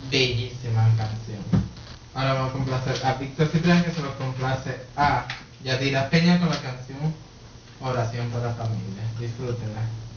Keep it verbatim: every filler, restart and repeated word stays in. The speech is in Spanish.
bellísima canción. Ahora vamos a complacer a Víctor Ciprián, que se lo complace a Yadira Peña con la canción Oración para la Familia. Disfrútenla.